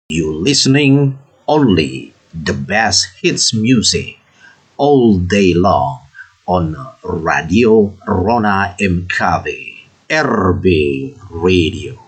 You listening only the best hits music all day long on Radio Rona MKB RB Radio.